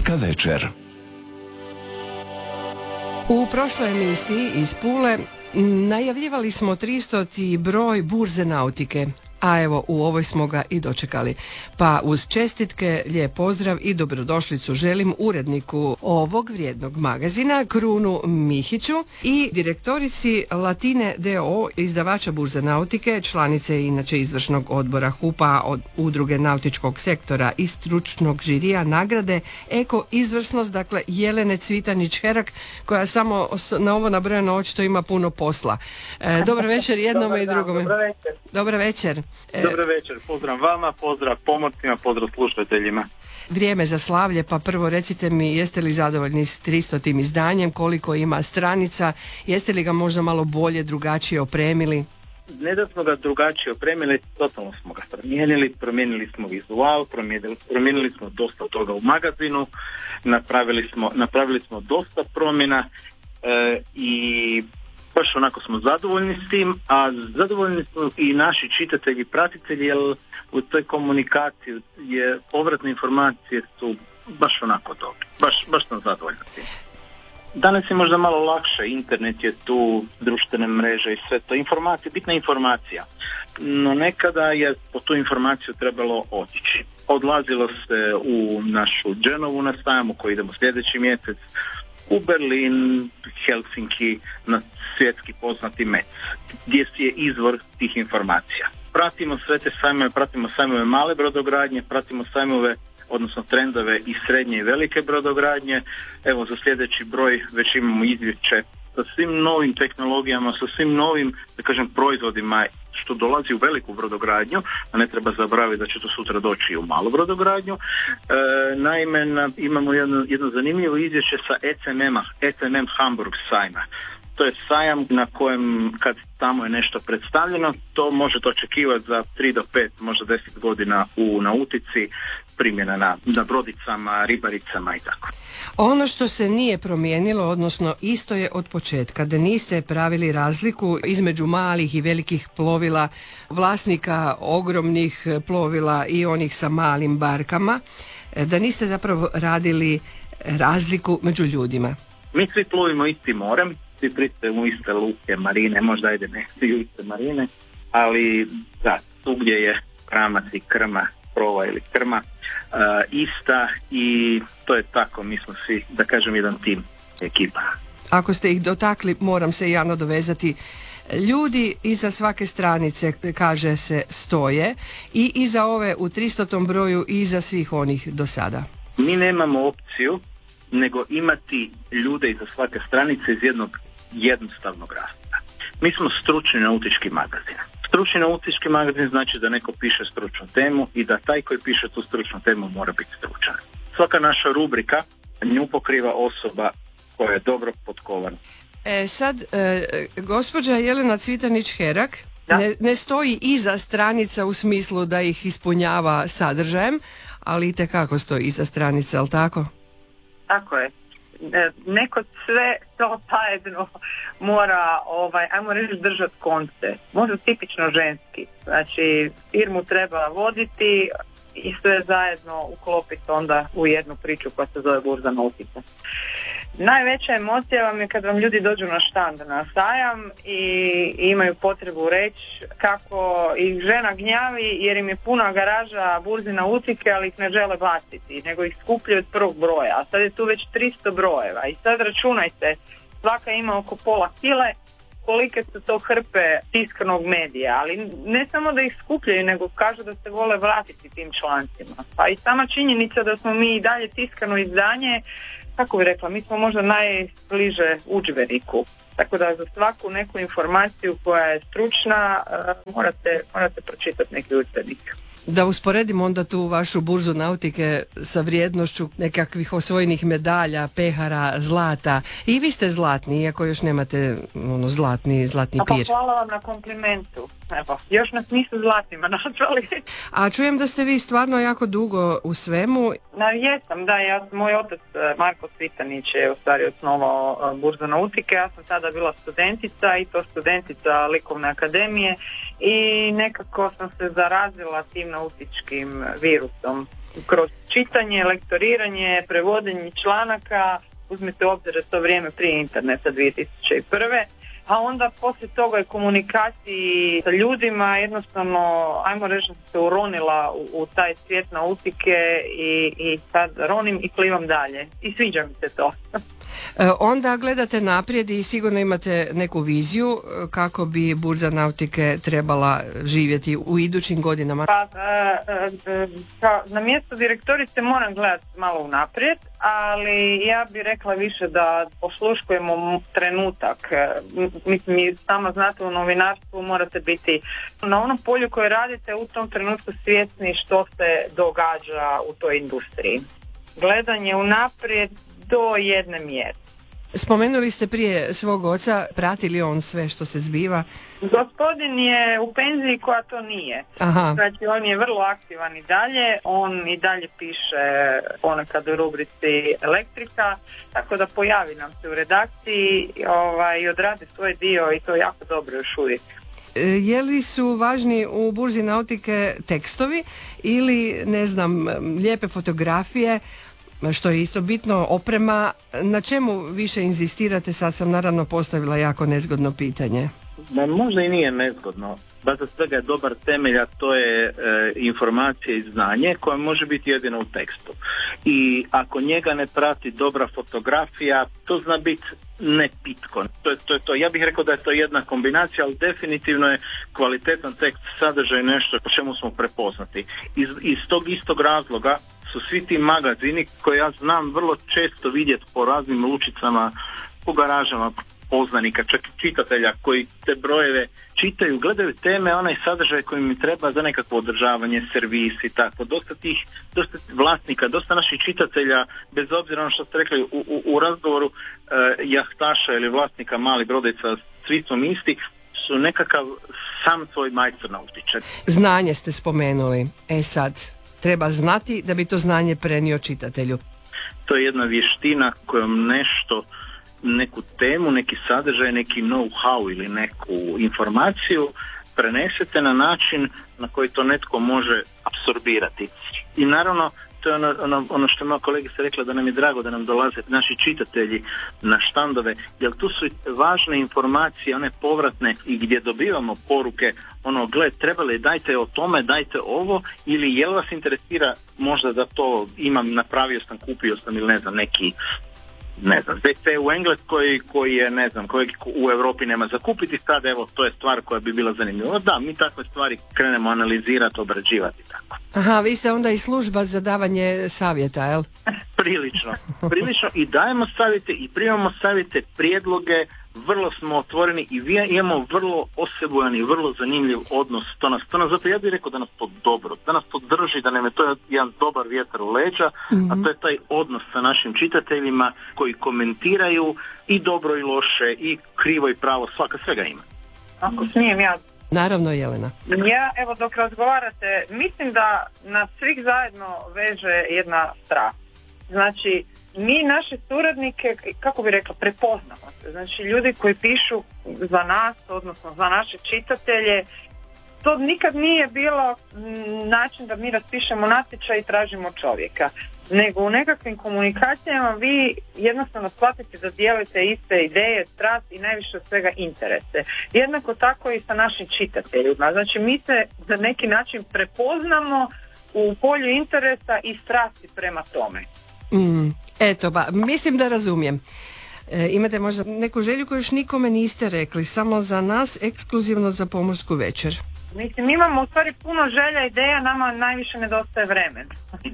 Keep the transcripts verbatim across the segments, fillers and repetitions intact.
Nautička večer. U prošloj emisiji iz Pule najavljivali smo tristoti broj burze nautike, a evo u ovoj smo ga i dočekali. Pa uz čestitke, lijep pozdrav i dobrodošlicu želim uredniku ovog vrijednog magazina Krunu Mihiću i direktorici Latine d o o, izdavača burze nautike, članice inače izvršnog odbora H U P-a od udruge nautičkog sektora i stručnog žirija nagrade Eko izvrsnost, dakle Jelene Cvitanić-Herak, koja samo na ovo nabrojano očito ima puno posla. E, dobar večer jednome i drugome. Dobar večer. Dobar večer. Dobar večer, pozdrav vama, pozdrav pomorcima, pozdrav slušateljima. Vrijeme za slavlje, pa prvo recite mi, jeste li zadovoljni s tristotim izdanjem, koliko ima stranica, jeste li ga možda malo bolje, drugačije opremili? Ne da smo ga drugačije opremili, totalno smo ga promijenili, promijenili smo vizual, promijenili, promijenili smo dosta toga u magazinu, napravili smo, napravili smo dosta promjena e, i baš onako smo zadovoljni s tim, a zadovoljni smo i naši čitatelji i pratitelji, jer u toj komunikaciji je povratne informacije su baš onako dobre, baš, baš sam zadovoljni s tim. Danas je možda malo lakše, internet je tu, društvene mreže i sve to, informacije, bitna informacija, no nekada je po tu informaciju trebalo otići. Odlazilo se u našu Genovu na sajmu koji idemo sljedeći mjesec, u Berlin, Helsinki, na svjetski poznati Metz, gdje je izvor tih informacija. Pratimo sve te sajmove, pratimo sajmove male brodogradnje, pratimo sajmove, odnosno trendove i srednje i velike brodogradnje. Evo za sljedeći broj već imamo izvješće sa svim novim tehnologijama, sa svim novim, da kažem, proizvodima što dolazi u veliku brodogradnju, a ne treba zaboraviti da će to sutra doći i u malu brodogradnju. E, naime, na, imamo jedno, jedno zanimljivo izvješće sa E C M M-a, E C M M Hamburg sajma. To je sajam na kojem kad tamo je nešto predstavljeno, to možete očekivati za tri do pet, možda deset godina u nautici, primjena na, na brodicama, ribaricama i tako. Ono što se nije promijenilo, odnosno isto je od početka, da niste pravili razliku između malih i velikih plovila, vlasnika ogromnih plovila i onih sa malim barkama, da niste zapravo radili razliku među ljudima. Mi svi plovimo istim morem, svi pristajemo u iste luke, marine, možda ajde ne svi u iste marine, ali da, tu gdje je kramac i krma, prova ili krma, uh, ista i to je tako, mi smo svi, da kažem, jedan tim, ekipa. Ako ste ih dotakli, moram se i ja nadovezati. Ljudi iza svake stranice, kaže se, stoje i iza ove u tristotom broju i iza svih onih do sada. Mi nemamo opciju nego imati ljude iza svake stranice iz jednog jednostavnog razloga. Mi smo stručni nautički magazin. Stručni nautički magazin znači da neko piše stručnu temu i da taj koji piše tu stručnu temu mora biti stručan. Svaka naša rubrika, nju pokriva osoba koja je dobro potkovana. E sad, e, gospođa Jelena Cvitanić-Herak ne, ne stoji iza stranica u smislu da ih ispunjava sadržajem, ali itekako stoji iza stranica, jel tako? Tako je. Neko sve to zajedno mora, ovaj, ajmo reći, držati konce. Možda tipično ženski. Znači, firmu treba voditi i sve zajedno uklopiti onda u jednu priču koja se zove burza nautike. Najveća emocija vam je kad vam ljudi dođu na štand, na sajam i, i imaju potrebu reći kako ih žena gnjavi jer im je puna garaža burzi nautike, ali ih ne žele baciti, nego ih skupljaju od prvog broja. A sad je tu već tristo brojeva i sad računajte, svaka ima oko pola kile, kolike su to hrpe tiskanog medija, ali ne samo da ih skupljaju, nego kažu da se vole vratiti tim člancima. Pa i sama činjenica da smo mi i dalje tiskano izdanje, kako bi rekla, mi smo možda najbliže udžbeniku. Tako da za svaku neku informaciju koja je stručna uh, morate, morate pročitati neki udžbenik. Da usporedimo onda tu vašu burzu nautike sa vrijednošću nekakvih osvojenih medalja, pehara, zlata. I vi ste zlatni, iako još nemate ono, zlatni, zlatni pa, pir. Hvala vam na komplimentu. Evo, još nas nisu zlatnima nazvali. A čujem da ste vi stvarno jako dugo u svemu. Na, jesam, da, ja, moj otac Marko Cvitanić je u stvari osnovao burzu nautike, ja sam tada bila studentica i to studentica Likovne akademije i nekako sam se zarazila tim nautičkim virusom. kroz čitanje, lektoriranje, prevodenje članaka, uzmite u obzir to vrijeme prije interneta dvije tisuće prve. A onda poslije toga je komunikaciji sa ljudima jednostavno, ajmo reći, se uronila u, u taj svijet nautike i, i sad ronim i plivam dalje. I sviđa mi se to. E, onda gledate naprijed i sigurno imate neku viziju kako bi burza nautike trebala živjeti u idućim godinama. Pa, e, e, ka, na mjestu direktorice moram gledati malo unaprijed, ali ja bih rekla više da osluškujemo trenutak. Mislim, mi sama znate, u novinarstvu morate biti na onom polju koje radite u tom trenutku svjesni što se događa u toj industriji. Gledanje unaprijed do jedne mjere. Spomenuli ste prije svog oca, prati li on sve što se zbiva? Gospodin je u penziji koja to nije. Aha. Znači on je vrlo aktivan i dalje, on i dalje piše ponekad u rubrici Elektrika, tako da pojavi nam se u redakciji ovaj, i odradi svoj dio i to jako dobro još uvijek. Je li su važni u burzi nautike tekstovi ili, ne znam, lijepe fotografije, što je isto bitno, oprema? Na čemu više inzistirate? Sad sam naravno postavila jako nezgodno pitanje. Ma, možda i nije nezgodno. Baza svega je dobar temelj, a to je e, informacija i znanje koje može biti jedino u tekstu. I ako njega ne prati dobra fotografija, to zna biti nepitko. To je, to je to. Ja bih rekao da je to jedna kombinacija, ali definitivno je kvalitetan tekst, sadržaj nešto po čemu smo prepoznati. Iz, iz tog istog razloga su svi ti magazini koje ja znam vrlo često vidjeti po raznim lučicama, po garažama poznanika, čak i čitatelja koji te brojeve čitaju, gledaju teme, onaj sadržaj koji mi treba za nekakvo održavanje, servis i tako. Dosta tih, dosta vlasnika, dosta naših čitatelja, bez obzira na što ste rekli u, u, u razgovoru, eh, jahtaša ili vlasnika malih brodica, svi smo isti, su nekakav sam svoj majstor nautičar. Znanje ste spomenuli. E sad, treba znati da bi to znanje prenio čitatelju. To je jedna vještina kojom nešto, neku temu, neki sadržaj, neki know-how ili neku informaciju prenesete na način na koji to netko može apsorbirati. I naravno, to je ono, ono, ono što je moja kolegica rekla, da nam je drago da nam dolaze naši čitatelji na štandove, jer tu su važne informacije, one povratne, i gdje dobivamo poruke, ono, gled, trebali, dajte o tome, dajte ovo, ili jel vas interesira možda da to imam, napravio sam, kupio sam, ili ne znam, neki, ne znam, ve ce u Engleskoj koji je, ne znam, kojeg u Europi nema za kupiti, sad evo, to je stvar koja bi bila zanimljiva. Da, mi takve stvari krenemo analizirati, obrađivati, tako. Aha, vi ste onda i služba za davanje savjeta, jel? Prilično, prilično, i dajemo savjete i primamo savjete, prijedloge, vrlo smo otvoreni i vi imamo vrlo osebujan i vrlo zanimljiv odnos. To nas, to nas, zato ja bih rekao da nas to dobro, da nas to drži, da nam je to jedan dobar vjetar u leđa, mm-hmm. a to je taj odnos sa našim čitateljima koji komentiraju i dobro i loše, i krivo i pravo, svaka, svega ima. Ako smijem ja. Naravno, Jelena. Ja, evo, dok razgovarate, mislim da nas svih zajedno veže jedna strah. Znači, mi naše suradnike, kako bi rekla, prepoznamo se. Znači, ljudi koji pišu za nas, odnosno za naše čitatelje, to nikad nije bilo način da mi raspišemo natječaj i tražimo čovjeka. Nego u nekakvim komunikacijama vi jednostavno shvatite da dijelite iste ideje, strast i najviše od svega interese. Jednako tako i sa našim čitateljima. Znači, mi se na neki način prepoznamo u polju interesa i strasti prema tome. Mm, eto, ba, mislim da razumijem. E, imate možda neku želju koju još nikome niste rekli, samo za nas, ekskluzivno za Pomorsku večer? Mislim, imamo u stvari puno želja, ideja, nama najviše nedostaje vremena.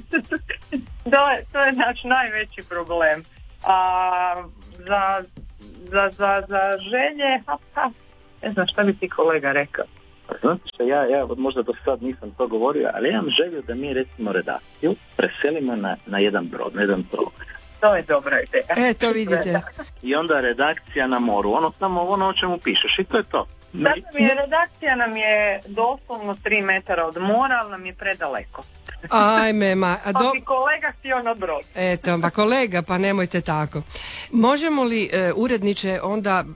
to, je, to je naš najveći problem. A za, za, za, za želje, ha, ha, ne znam šta bi ti kolega rekao. Znate što, ja, ja možda do sad nisam to govorio, ali ja imam želju da mi recimo redakciju preselimo na, na jedan brod, na jedan program. To je dobra ideja. E, to vidite. I onda redakcija na moru, ono samo ono o čemu pišeš, i to je to. Zato mi je redakcija nam je doslovno tri metara od mora, ali nam je predaleko. Ajme, ma... A do... Pa bi kolega htio na brod. Eto, pa kolega, pa nemojte tako. Možemo li, e, uredniče, onda